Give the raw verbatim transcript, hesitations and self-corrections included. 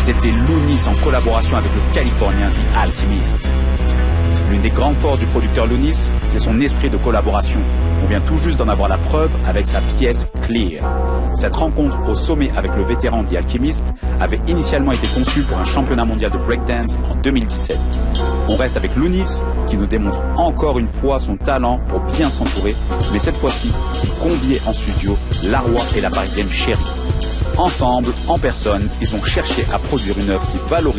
C'était Loonis en collaboration avec le Californien The Alchemist. L'une des grandes forces du producteur Loonis, c'est son esprit de collaboration. On vient tout juste d'en avoir la preuve avec sa pièce Clear. Cette rencontre au sommet avec le vétéran The Alchemist avait initialement été conçue pour un championnat mondial de breakdance en deux mille dix-sept. On reste avec Loonis, qui nous démontre encore une fois son talent pour bien s'entourer, mais cette fois-ci, il conviait en studio la Roi et la Parisienne Chérie. Ensemble, en personne, ils ont cherché à produire une œuvre qui valorise